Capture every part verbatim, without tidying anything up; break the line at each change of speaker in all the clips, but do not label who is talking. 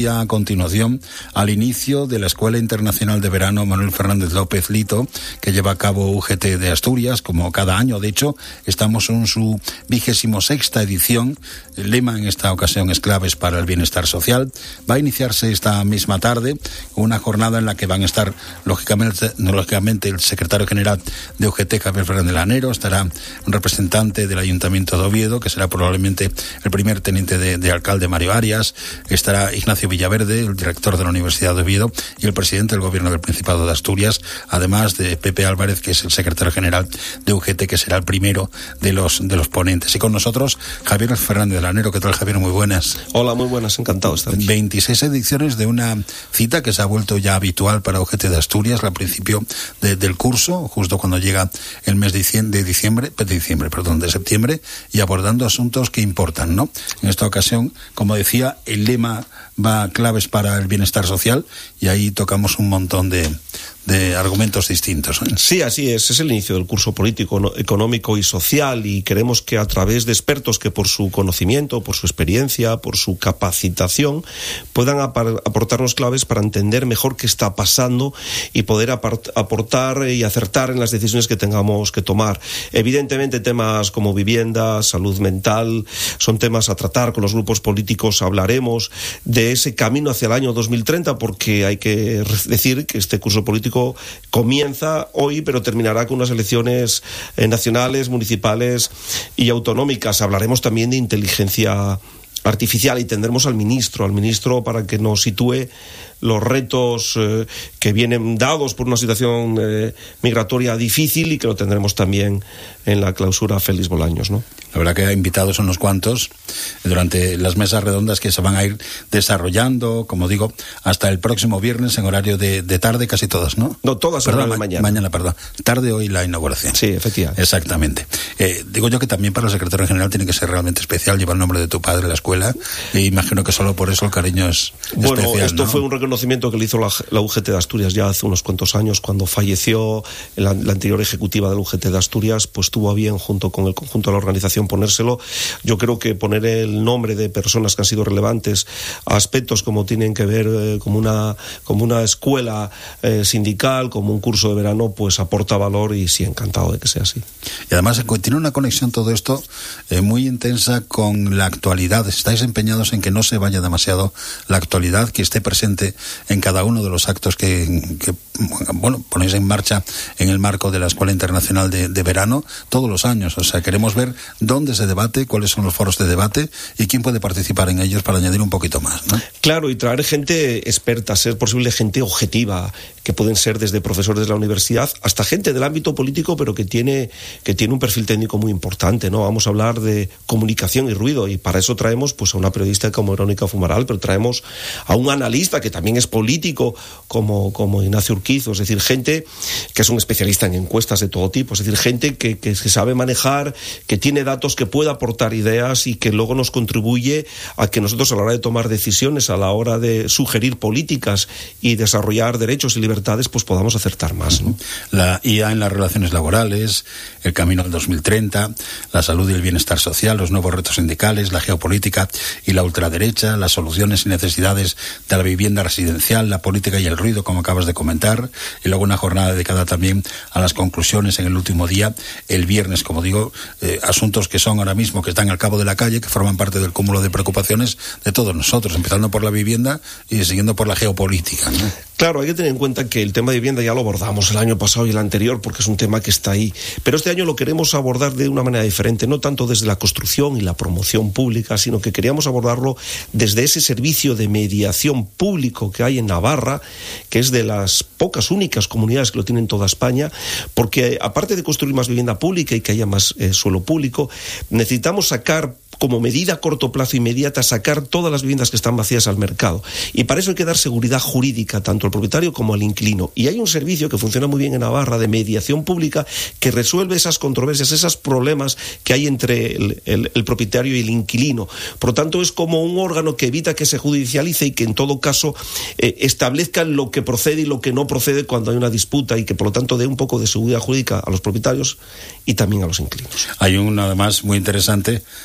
A continuación, al inicio de la Escuela Internacional de Verano Manuel Fernández López Lito, que lleva a cabo U G T de Asturias, como cada año. De hecho, estamos en su vigésimo sexta edición. El lema en esta ocasión es Claves para el Bienestar Social. Va a iniciarse esta misma tarde una jornada en la que van a estar, lógicamente, lógicamente el secretario general de U G T, Javier Fernández Lanero, estará un representante del Ayuntamiento de Oviedo, que será probablemente el primer teniente de, de alcalde, Mario Arias, estará Ignacio Villaverde, el director de la Universidad de Oviedo, y el presidente del Gobierno del Principado de Asturias, además de Pepe Álvarez, que es el secretario general de U G T, que será el primero de los de los ponentes. Y con nosotros, Javier Fernández Lanero. ¿Qué tal, Javier? Muy buenas.
Hola, muy buenas, encantado de estar aquí.
veintiséis ediciones de una cita que se ha vuelto ya habitual para U G T de Asturias, al principio de, del curso, justo cuando llega el mes de diciembre, de diciembre, de diciembre, perdón, de septiembre, y abordando asuntos que importan, ¿no? En esta ocasión, como decía, el lema va a Claves para el Bienestar Social, y ahí tocamos un montón de, de argumentos distintos, ¿eh?
Sí, así es. Es el inicio del curso político, económico y social, y queremos que a través de expertos que por su conocimiento, por su experiencia, por su capacitación, puedan aportarnos claves para entender mejor qué está pasando y poder aportar y acertar en las decisiones que tengamos que tomar. Evidentemente, temas como vivienda, salud mental, son temas a tratar con los grupos políticos. Hablaremos de ese camino hacia el año dos mil treinta, porque hay que decir que este curso político comienza hoy, pero terminará con unas elecciones eh, nacionales, municipales y autonómicas. Hablaremos también de inteligencia artificial y tendremos al ministro, al ministro para que nos sitúe los retos eh, que vienen dados por una situación eh, migratoria difícil, y que lo tendremos también en la clausura Félix Bolaños, ¿no?
La verdad que hay invitados unos cuantos durante las mesas redondas que se van a ir desarrollando, como digo, hasta el próximo viernes en horario de, de tarde, casi todas, ¿no?
No, todas en horario de mañana.
Mañana, perdón. Tarde hoy la inauguración.
Sí, efectivamente.
Exactamente. Eh, digo yo que también para el secretario general tiene que ser realmente especial llevar el nombre de tu padre a la escuela, y imagino que solo por eso el cariño es
bueno,
especial. Bueno,
esto
¿no?
fue un reconocimiento que le hizo la, la U G T de Asturias ya hace unos cuantos años, cuando falleció la, la anterior ejecutiva de la U G T de Asturias, pues tuvo a bien, junto con el conjunto de la organización, ponérselo. Yo creo que poner el nombre de personas que han sido relevantes a aspectos como tienen que ver eh, como una como una escuela eh, sindical, como un curso de verano, pues aporta valor, y sí, encantado de que sea así.
Y además tiene una conexión todo esto eh, muy intensa con la actualidad. Estáis empeñados en que no se vaya demasiado la actualidad, que esté presente en cada uno de los actos que, que bueno, ponéis en marcha en el marco de la Escuela Internacional de, de Verano todos los años. O sea, queremos ver dónde se debate, cuáles son los foros de debate y quién puede participar en ellos, para añadir un poquito más, ¿no?
Claro, y traer gente experta, ser posible gente objetiva, que pueden ser desde profesores de la universidad hasta gente del ámbito político, pero que tiene, que tiene un perfil técnico muy importante, ¿no? Vamos a hablar de comunicación y ruido, y para eso traemos pues a una periodista como Verónica Fumaral, pero traemos a un analista que también es político como, como Ignacio Urquizo, es decir, gente que es un especialista en encuestas de todo tipo, es decir, gente que, que se sabe manejar, que tiene datos, que puede aportar ideas y que luego nos contribuye a que nosotros, a la hora de tomar decisiones, a la hora de sugerir políticas y desarrollar derechos y libertades, pues podamos acertar más, ¿no?
La I A en las relaciones laborales, el camino al dos mil treinta, la salud y el bienestar social, los nuevos retos sindicales, la geopolítica y la ultraderecha, las soluciones y necesidades de la vivienda residencial, la política y el ruido, como acabas de comentar, y luego una jornada dedicada también a las conclusiones en el último día, el viernes, como digo, eh, asuntos que son ahora mismo, que están al cabo de la calle, que forman parte del cúmulo de preocupaciones de todos nosotros, empezando por la vivienda y siguiendo por la geopolítica, ¿no?
Claro, hay que tener en cuenta que el tema de vivienda ya lo abordamos el año pasado y el anterior, porque es un tema que está ahí, pero este año lo queremos abordar de una manera diferente, no tanto desde la construcción y la promoción pública, sino que queríamos abordarlo desde ese servicio de mediación público que hay en Navarra, que es de las pocas, únicas comunidades que lo tienen en toda España, porque aparte de construir más vivienda pública y que haya más eh, suelo público, necesitamos sacar como medida a corto plazo inmediata, sacar todas las viviendas que están vacías al mercado. Y para eso hay que dar seguridad jurídica tanto al propietario como al inquilino. Y hay un servicio que funciona muy bien en Navarra de mediación pública que resuelve esas controversias, esos problemas que hay entre el, el, el propietario y el inquilino. Por lo tanto, es como un órgano que evita que se judicialice y que en todo caso eh, establezca lo que procede y lo que no procede cuando hay una disputa, y que por lo tanto dé un poco de seguridad jurídica a los propietarios y también a los inquilinos.
Hay uno además muy interesante, sobre todo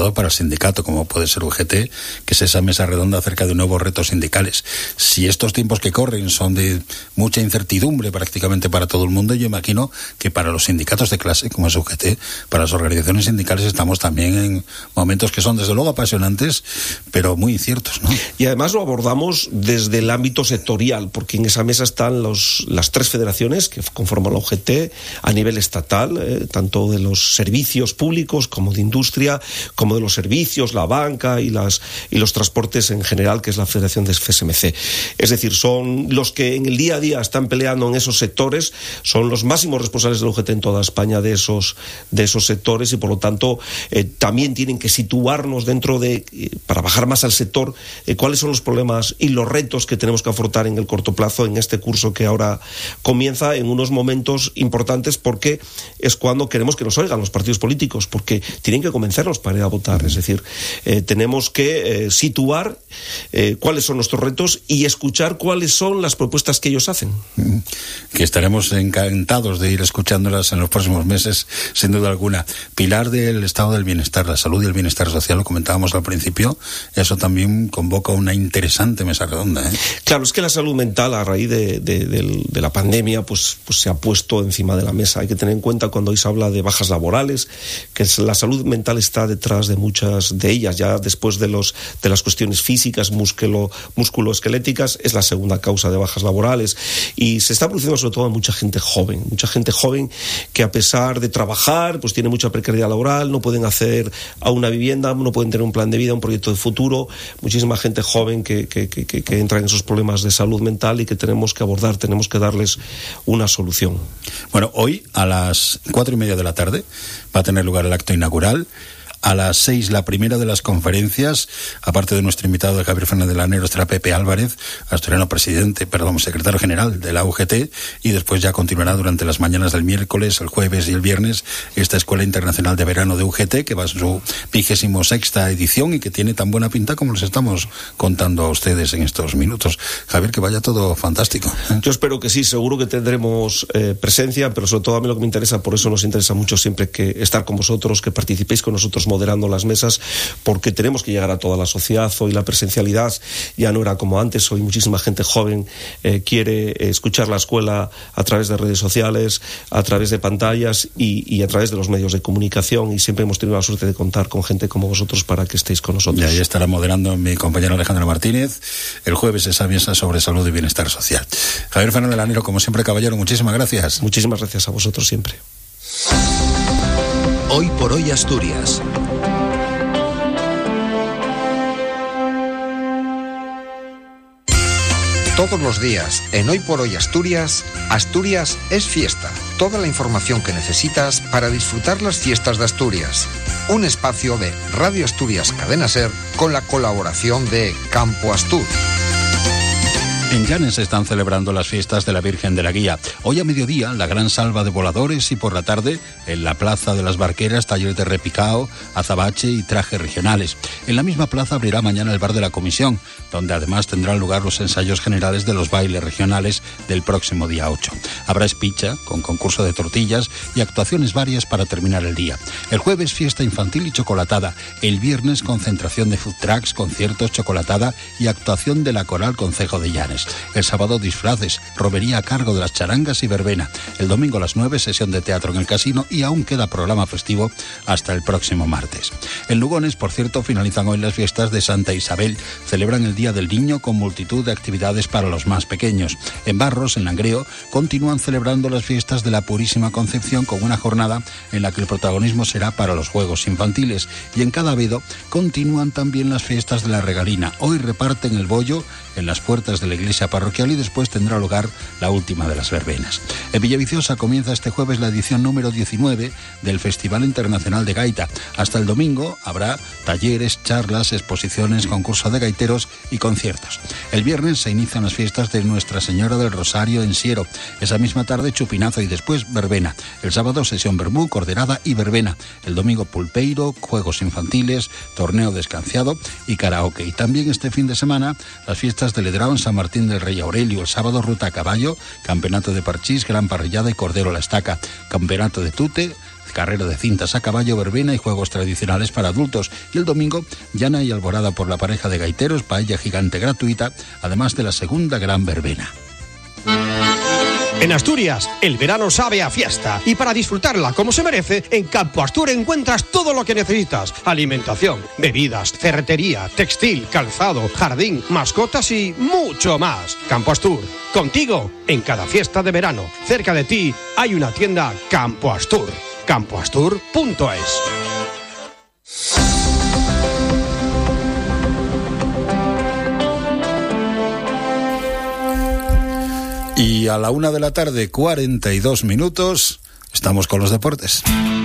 todo para el sindicato, como puede ser U G T, que es esa mesa redonda acerca de nuevos retos sindicales. Si estos tiempos que corren son de mucha incertidumbre prácticamente para todo el mundo, yo imagino que para los sindicatos de clase, como es U G T, para las organizaciones sindicales estamos también en momentos que son desde luego apasionantes, pero muy inciertos, ¿no?
Y además lo abordamos desde el ámbito sectorial, porque en esa mesa están los, las tres federaciones que conforman la U G T a nivel estatal, eh, tanto de los servicios públicos como de industria, como de los servicios, la banca y, las, y los transportes en general, que es la Federación de F S M C. Es decir, son los que en el día a día están peleando en esos sectores, son los máximos responsables de la U G T en toda España de esos, de esos sectores, y por lo tanto eh, también tienen que situarnos dentro de, eh, para bajar más al sector, eh, cuáles son los problemas y los retos que tenemos que afrontar en el corto plazo en este curso que ahora comienza, en unos momentos importantes, porque es cuando queremos que nos oigan los partidos políticos, porque tienen que convencernos para ir a votar. Es decir, eh, tenemos que eh, situar eh, cuáles son nuestros retos y escuchar cuáles son las propuestas que ellos hacen.
Que estaremos encantados de ir escuchándolas en los próximos meses, sin duda alguna. Pilar del estado del bienestar, la salud y el bienestar social, lo comentábamos al principio, eso también convoca una interesante mesa redonda, ¿eh?
Claro, es que la salud mental a raíz de, de, de, de la pandemia pues, pues se ha puesto encima de la mesa. Hay que tener en cuenta cuando hoy se habla de bajas laborales, que la salud mental está detrás de muchas de ellas, ya después de, los, de las cuestiones físicas, músculo, musculoesqueléticas, es la segunda causa de bajas laborales, y se está produciendo sobre todo en mucha gente joven, mucha gente joven que a pesar de trabajar, pues tiene mucha precariedad laboral, no pueden acceder a una vivienda, no pueden tener un plan de vida, un proyecto de futuro, muchísima gente joven que, que, que, que entra en esos problemas de salud mental y que tenemos que abordar, tenemos que darles una solución.
Bueno, hoy a las cuatro y media de la tarde va a tener lugar el acto inaugural. A las seis, la primera de las conferencias, aparte de nuestro invitado de Javier Fernández Lanero, estará Pepe Álvarez, asturiano presidente, perdón, secretario general de la U G T, y después ya continuará durante las mañanas del miércoles, el jueves y el viernes esta Escuela Internacional de Verano de U G T, que va a su vigésimo sexta edición y que tiene tan buena pinta como les estamos contando a ustedes en estos minutos. Javier, que vaya todo fantástico.
Yo espero que sí, seguro que tendremos eh, presencia, pero sobre todo a mí lo que me interesa, por eso nos interesa mucho siempre que estar con vosotros, que participéis con nosotros moderando las mesas, porque tenemos que llegar a toda la sociedad. Hoy la presencialidad ya no era como antes, hoy muchísima gente joven eh, quiere escuchar la escuela a través de redes sociales, a través de pantallas y, y a través de los medios de comunicación, y siempre hemos tenido la suerte de contar con gente como vosotros para que estéis con nosotros.
Y ahí estará moderando mi compañero Alejandro Martínez el jueves esa mesa sobre salud y bienestar social. Javier Fernández Lanero, como siempre, caballero, muchísimas gracias.
Muchísimas gracias a vosotros siempre.
Hoy por hoy Asturias. Todos los días, en Hoy por Hoy Asturias, Asturias es fiesta. Toda la información que necesitas para disfrutar las fiestas de Asturias. Un espacio de Radio Asturias Cadena Ser con la colaboración de Campo Astur.
En Llanes se están celebrando las fiestas de la Virgen de la Guía. Hoy a mediodía, la gran salva de voladores, y por la tarde, en la Plaza de las Barqueras, taller de repicao, azabache y trajes regionales. En la misma plaza abrirá mañana el bar de la Comisión, donde además tendrán lugar los ensayos generales de los bailes regionales del próximo día ocho. Habrá espicha, con concurso de tortillas y actuaciones varias para terminar el día. El jueves, fiesta infantil y chocolatada. El viernes, concentración de food trucks, conciertos, chocolatada y actuación de la Coral Concejo de Llanes. El sábado, disfraces, romería a cargo de las charangas y verbena. El domingo a las nueve, sesión de teatro en el casino, y aún queda programa festivo hasta el próximo martes. En Lugones, por cierto, finalizan hoy las fiestas de Santa Isabel. Celebran el Día del Niño con multitud de actividades para los más pequeños. En Barros, en Langreo, continúan celebrando las fiestas de la Purísima Concepción con una jornada en la que el protagonismo será para los juegos infantiles. Y en Cadavedo continúan también las fiestas de la Regalina. Hoy reparten el bollo en las puertas de la iglesia parroquial y después tendrá lugar la última de las verbenas. En Villaviciosa comienza este jueves la edición número diecinueve del Festival Internacional de Gaita. Hasta el domingo habrá talleres, charlas, exposiciones, concurso de gaiteros y conciertos. El viernes se inician las fiestas de Nuestra Señora del Rosario en Siero. Esa misma tarde chupinazo y después verbena. El sábado sesión verbú, corderada y verbena. El domingo pulpeiro, juegos infantiles, torneo descanciado y karaoke. Y también este fin de semana las fiestas de Ledrao en San Martín del Rey Aurelio. El sábado ruta a caballo, campeonato de parchís, gran parrillada y cordero a la estaca, campeonato de tute, carrera de cintas a caballo, verbena y juegos tradicionales para adultos. Y el domingo, llana y alborada por la pareja de gaiteros, paella gigante gratuita, además de la segunda gran verbena.
En Asturias, el verano sabe a fiesta y para disfrutarla como se merece, en Campo Astur encuentras todo lo que necesitas. Alimentación, bebidas, ferretería, textil, calzado, jardín, mascotas y mucho más. Campo Astur, contigo en cada fiesta de verano. Cerca de ti hay una tienda Campo Astur. campo astur punto es.
Y a la una de la tarde, cuarenta y dos minutos, estamos con los deportes.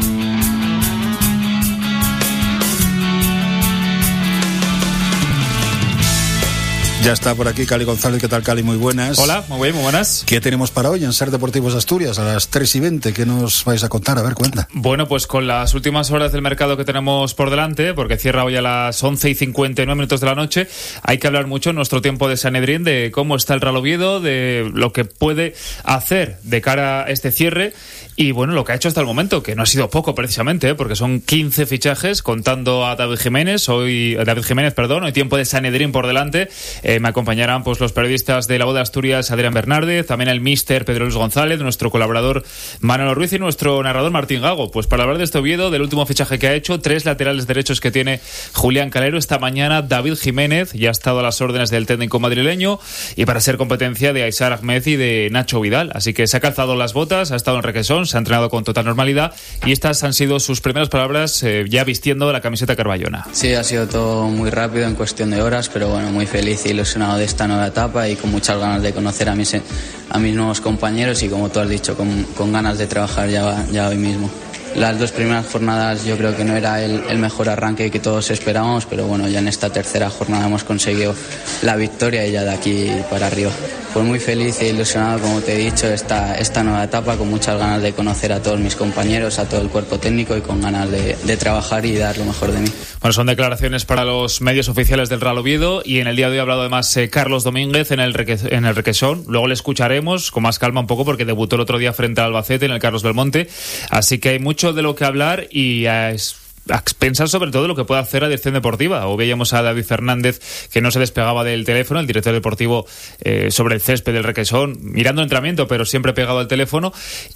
Ya está por aquí Cali González. ¿Qué tal, Cali? Muy buenas.
Hola, muy bien, muy buenas.
¿Qué tenemos para hoy en Ser Deportivos Asturias a las tres y veinte? ¿Qué nos vais a contar? A ver, cuenta.
Bueno, pues con las últimas horas del mercado que tenemos por delante, porque cierra hoy a las once y cincuenta y nueve minutos de la noche, hay que hablar mucho en nuestro tiempo de Sanedrín de cómo está el Real Oviedo, de lo que puede hacer de cara a este cierre y, bueno, lo que ha hecho hasta el momento, que no ha sido poco precisamente, porque son quince fichajes contando a David Jiménez, hoy David Jiménez, perdón, hoy tiempo de Sanedrín por delante. Eh, me acompañarán pues los periodistas de La Voz de Asturias, Adrián Bernárdez, también el míster Pedro Luis González, nuestro colaborador Manolo Ruiz y nuestro narrador Martín Gago, pues para hablar de este Oviedo, del último fichaje que ha hecho, tres laterales derechos que tiene Julián Calero. Esta mañana David Jiménez ya ha estado a las órdenes del técnico madrileño y para ser competencia de Aysar Ahmed y de Nacho Vidal, así que se ha calzado las botas, ha estado en Requesón, se ha entrenado con total normalidad y estas han sido sus primeras palabras eh, ya vistiendo la camiseta carballona.
Sí, ha sido todo muy rápido en cuestión de horas, pero bueno, muy feliz e ilusionado de esta nueva etapa y con muchas ganas de conocer a mis, a mis nuevos compañeros y, como tú has dicho, con, con ganas de trabajar ya, ya hoy mismo. Las dos primeras jornadas yo creo que no era el, el mejor arranque que todos esperábamos, pero bueno, ya en esta tercera jornada hemos conseguido la victoria y ya de aquí para arriba. Pues muy feliz e ilusionado, como te he dicho, esta, esta nueva etapa, con muchas ganas de conocer a todos mis compañeros, a todo el cuerpo técnico y con ganas de, de trabajar y dar lo mejor de mí.
Bueno, son declaraciones para los medios oficiales del Real Oviedo y en el día de hoy ha hablado además eh, Carlos Domínguez en el, Reque, en el Requesón. Luego le escucharemos con más calma un poco porque debutó el otro día frente al Albacete en el Carlos Belmonte, así que hay mucho de lo que hablar y eh, es a pensar sobre todo lo que puede hacer la dirección deportiva. O veíamos a David Fernández que no se despegaba del teléfono, el director deportivo eh, sobre el césped del Requesón, mirando el entrenamiento pero siempre pegado al teléfono,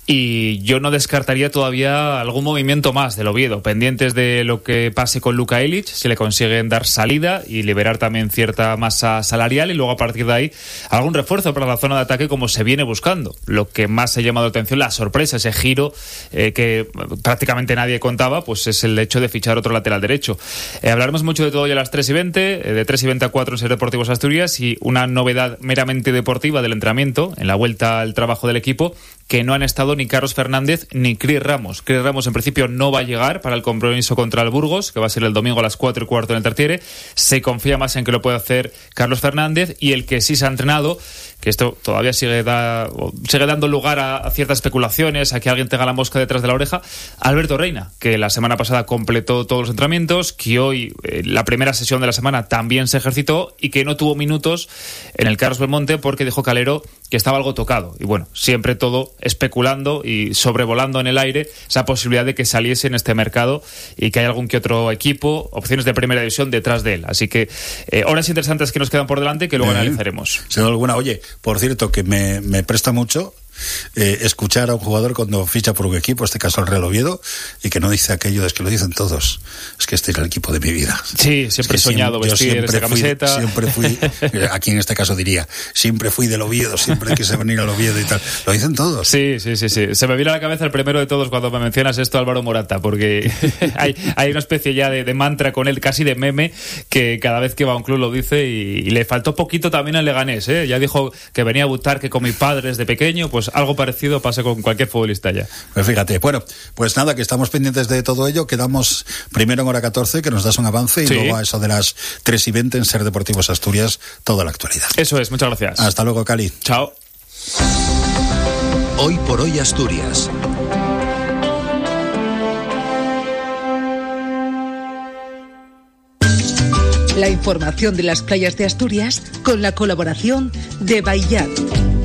y yo no descartaría todavía algún movimiento más del Oviedo, pendientes de lo que pase con Luka Ilić, si le consiguen dar salida y liberar también cierta masa salarial, y luego a partir de ahí algún refuerzo para la zona de ataque como se viene buscando. Lo que más ha llamado la atención, la sorpresa, ese giro eh, que prácticamente nadie contaba, pues es el hecho de fichar otro lateral derecho. Eh, hablaremos mucho de todo hoy a las tres y veinte, eh, de tres y veinte a cuatro en Ser Deportivos Asturias, y una novedad meramente deportiva del entrenamiento, en la vuelta al trabajo del equipo, que no han estado ni Carlos Fernández ni Cris Ramos. Cris Ramos en principio no va a llegar para el compromiso contra el Burgos, que va a ser el domingo a las cuatro y cuarto en el Tartiere. Se confía más en que lo pueda hacer Carlos Fernández, y el que sí se ha entrenado, que esto todavía sigue, da, sigue dando lugar a, a ciertas especulaciones, a que alguien tenga la mosca detrás de la oreja, Alberto Reina, que la semana pasada completó todos los entrenamientos, que hoy, eh, la primera sesión de la semana, también se ejercitó y que no tuvo minutos en el Carlos Belmonte porque dijo Calero que estaba algo tocado. Y bueno, siempre todo especulando y sobrevolando en el aire esa posibilidad de que saliese en este mercado y que hay algún que otro equipo, opciones de primera división detrás de él. Así que eh, horas interesantes que nos quedan por delante que luego eh, analizaremos.
Sin duda alguna. Oye, por cierto, que me, me presta mucho Eh, escuchar a un jugador cuando ficha por un equipo, en este caso el Real Oviedo, y que no dice aquello, es que lo dicen todos, es que este es el equipo de mi vida.
Sí, siempre es que he soñado siempre, vestir esta camiseta.
Siempre fui, aquí en este caso diría, siempre fui del Oviedo, siempre quise venir al Oviedo y tal. Lo dicen todos.
Sí, sí, sí, sí. Se me viene a la cabeza el primero de todos cuando me mencionas esto, Álvaro Morata, porque hay, hay una especie ya de, de mantra con él, casi de meme, que cada vez que va a un club lo dice, y, y le faltó poquito también al Leganés, ¿eh? Ya dijo que venía a Butar, que con mi padre desde pequeño, pues algo parecido pasa con cualquier futbolista ya.
Pues fíjate, bueno, pues nada, que estamos pendientes de todo ello. Quedamos primero en hora catorce, que nos das un avance, y sí, luego a eso de las tres y veinte en Ser Deportivos Asturias, toda la actualidad.
Eso es, muchas gracias.
Hasta luego, Cali.
Chao.
Hoy por hoy Asturias.
La información de las playas de Asturias con la colaboración de Baillat.